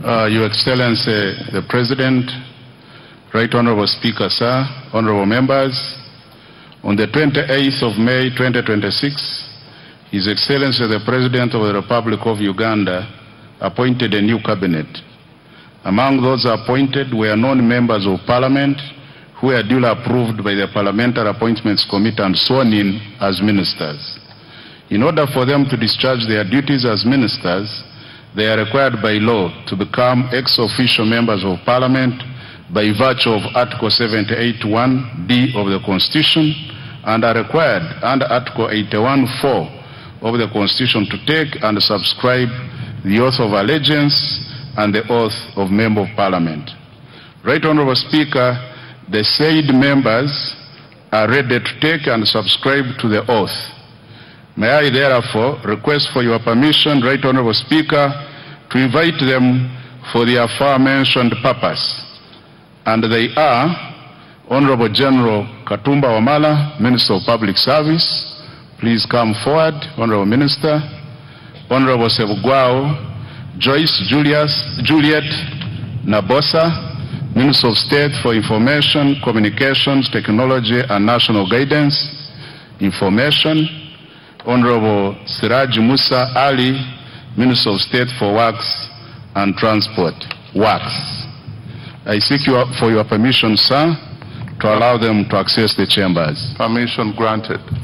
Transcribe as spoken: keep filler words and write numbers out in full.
Uh, Your Excellency, the President, Right Honorable Speaker, sir, honorable members, on the twenty-eighth of May twenty twenty-six, His Excellency, the President of the Republic of Uganda, appointed a new cabinet. Among those appointed were non-members of Parliament who were duly approved by the Parliamentary Appointments Committee and sworn in as ministers. In order for them to discharge their duties as ministers, they are required by law to become ex-officio members of Parliament by virtue of Article seventy-eight one D of the Constitution, and are required under Article eighty-one four of the Constitution to take and subscribe the oath of allegiance and the oath of Member of Parliament. Right Honorable Speaker, the said members are ready to take and subscribe to the oath. May I therefore request for your permission, Right Honorable Speaker, to invite them for the aforementioned purpose. And they are Honorable General Katumba Wamala, Minister of Public Service. Please come forward, Honorable Minister. Honorable Sebugwao Joyce Julius, Juliet Nabosa, Minister of State for Information, Communications, Technology and National Guidance, Information. Honorable Siraj Musa Ali, Minister of State for Works and Transport, Works. I seek your, for your permission, sir, to allow them to access the chambers. Permission granted.